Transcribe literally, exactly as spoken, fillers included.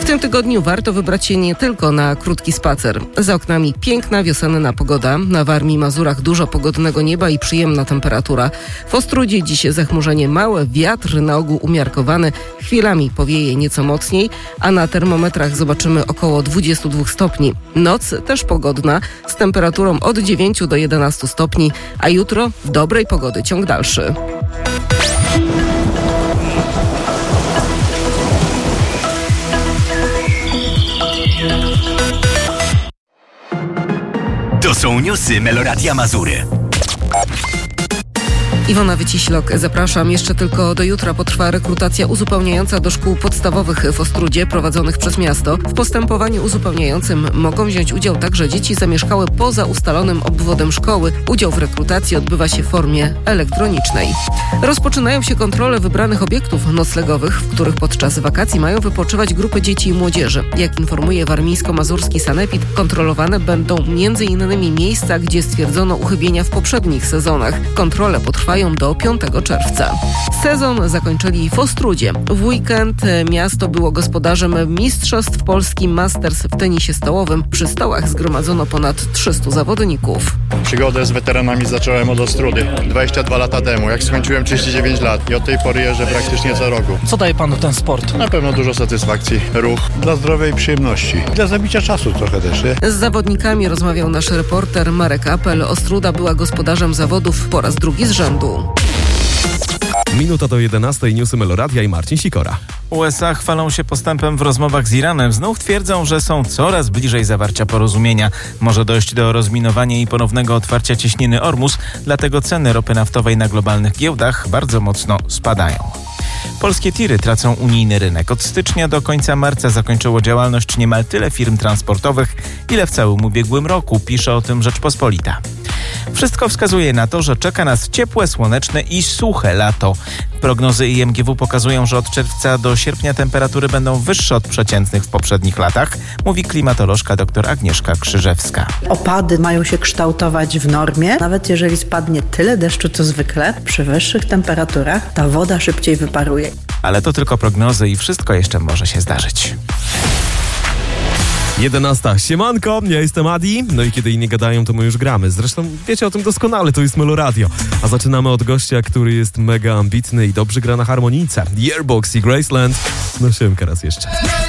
tym tygodniu warto wybrać się nie tylko na krótki spacer. Za oknami piękna wiosenna pogoda. Na Warmii i Mazurach dużo pogodnego nieba i przyjemna temperatura. W Ostródzie dziś zachmurzenie małe, wiatr na ogół umiarkowany. Chwilami powieje nieco mocniej, a na termometrach zobaczymy około dwadzieścia dwa stopni. Noc też pogodna, z temperaturą od dziewięciu do jedenastu stopni, a jutro dobrej pogody ciąg dalszy. To są newsy Meloradia Mazury. Iwona Wyciślok, zapraszam. Jeszcze tylko do jutra potrwa rekrutacja uzupełniająca do szkół podstawowych w Ostródzie prowadzonych przez miasto. W postępowaniu uzupełniającym mogą wziąć udział także dzieci zamieszkałe poza ustalonym obwodem szkoły. Udział w rekrutacji odbywa się w formie elektronicznej. Rozpoczynają się kontrole wybranych obiektów noclegowych, w których podczas wakacji mają wypoczywać grupy dzieci i młodzieży. Jak informuje warmińsko-mazurski sanepid, kontrolowane będą między innymi miejsca, gdzie stwierdzono uchybienia w poprzednich sezonach. Kontrole potrwają do piątego czerwca. Sezon zakończyli w Ostródzie. W weekend miasto było gospodarzem Mistrzostw Polski Masters w tenisie stołowym. Przy stołach zgromadzono ponad trzystu zawodników. Przygodę z weteranami zacząłem od Ostródy dwadzieścia dwa lata temu, jak skończyłem trzydzieści dziewięć lat i od tej pory jeżdżę praktycznie co roku. Co daje panu ten sport? Na pewno dużo satysfakcji, ruch. Dla zdrowia i przyjemności. Dla zabicia czasu trochę też, nie? Z zawodnikami rozmawiał nasz reporter Marek Apel. Ostróda była gospodarzem zawodów po raz drugi z rzędu. Minuta do jedenastej, newsy Meloradia i Marcin Sikora. U S A chwalą się postępem w rozmowach z Iranem. Znów twierdzą, że są coraz bliżej zawarcia porozumienia. Może dojść do rozminowania i ponownego otwarcia cieśniny Ormus, dlatego ceny ropy naftowej na globalnych giełdach bardzo mocno spadają. Polskie tiry tracą unijny rynek. Od stycznia do końca marca zakończyło działalność niemal tyle firm transportowych, ile w całym ubiegłym roku, pisze o tym Rzeczpospolita. Wszystko wskazuje na to, że czeka nas ciepłe, słoneczne i suche lato. Prognozy I M G W pokazują, że od czerwca do sierpnia temperatury będą wyższe od przeciętnych w poprzednich latach, mówi klimatolożka dr Agnieszka Krzyżewska. Opady mają się kształtować w normie. Nawet jeżeli spadnie tyle deszczu co zwykle, przy wyższych temperaturach ta woda szybciej wyparuje. Ale to tylko prognozy i wszystko jeszcze może się zdarzyć. jedenasta. Siemanko, ja jestem Adi. No i kiedy inni gadają, to my już gramy. Zresztą wiecie o tym doskonale, to jest Meloradio. A zaczynamy od gościa, który jest mega ambitny i dobrze gra na harmonijce. Yearbox i Graceland. No siemka raz jeszcze.